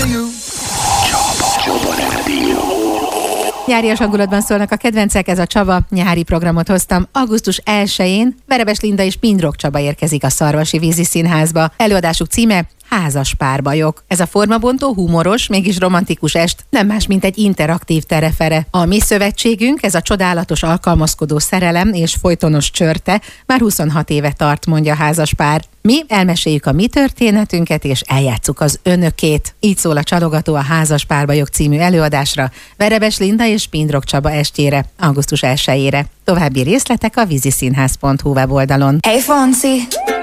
Nyárias hangulatban szólnak a kedvencek, ez a Csaba nyári programot hoztam. Augusztus 1-én Verebes Linda és Pindrok Csaba érkezik a Szarvasi Vízi Színházba. Előadásuk címe Házas párbajok. Ez a formabontó, humoros, mégis romantikus est nem más, mint egy interaktív terefere. A mi szövetségünk, ez a csodálatos alkalmazkodó szerelem és folytonos csörte már 26 éve tart, mondja a házas pár. Mi elmeséljük a mi történetünket, és eljátsszuk az önökét. Így szól a csalogató a Házas párbajok című előadásra, Verebes Linda és Pindrok Csaba estjére, augusztus 1-ére. További részletek a víziszínház.hu weboldalon. Hey Fonsi!